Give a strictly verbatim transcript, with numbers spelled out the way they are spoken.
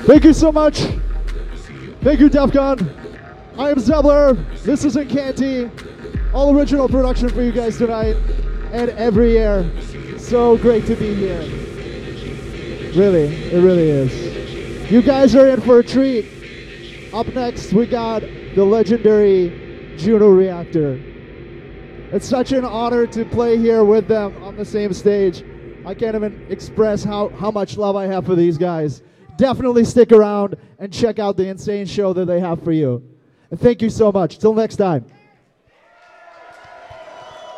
Thank you so much. Thank you, DEFCON. I am Zebler. This is Incanti. All original production for you guys tonight and every year. So great to be here. Really, it really is. You guys are in for a treat. Up next, we got the legendary Juno Reactor. It's such an honor to play here with them on the same stage. I can't even express how, how much love I have for these guys. Definitely stick around and check out the insane show that they have for you. And thank you so much. Till next time.